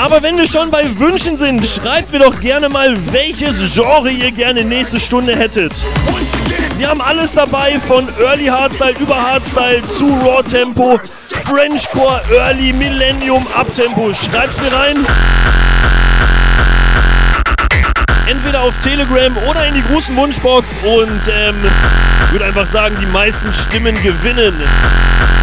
Aber wenn wir schon bei Wünschen sind, schreibt mir doch gerne mal, welches Genre ihr gerne nächste Stunde hättet. Wir haben alles dabei, von Early Hardstyle über Hardstyle zu Raw Tempo, Frenchcore, Early, Millennium, Uptempo. Schreibt's mir rein. Entweder auf Telegram oder in die großen Wunschbox und würde einfach sagen, die meisten Stimmen gewinnen.